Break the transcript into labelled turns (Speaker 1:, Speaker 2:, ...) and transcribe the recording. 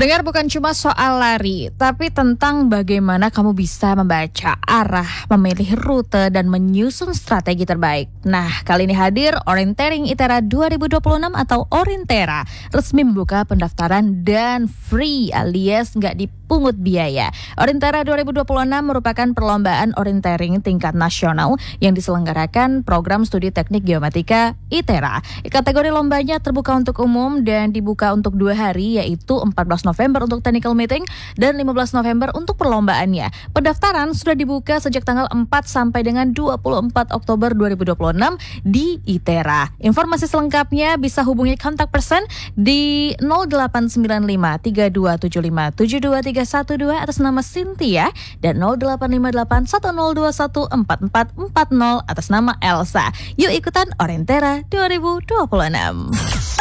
Speaker 1: Pendengar, bukan cuma soal lari, tapi tentang bagaimana kamu bisa membaca arah, memilih rute, dan menyusun strategi terbaik. Nah, kali ini hadir Orienteering ITERA 2026 atau Orintera, resmi membuka pendaftaran dan free alias nggak dipungut biaya. Orintera 2026 merupakan perlombaan orienteering tingkat nasional yang diselenggarakan Program Studi Teknik Geomatika ITERA. Kategori lombanya terbuka untuk umum dan dibuka untuk 2 hari, yaitu 14 November untuk technical meeting dan 15 November untuk perlombaannya. Pendaftaran sudah dibuka sejak tanggal 4 sampai dengan 24 Oktober 2026 di ITERA. Informasi selengkapnya bisa hubungi kontak person di 0895 3275 72312 atas nama Cynthia dan 0858 1021 4440 atas nama Elsa. Yuk ikutan Orintera 2026.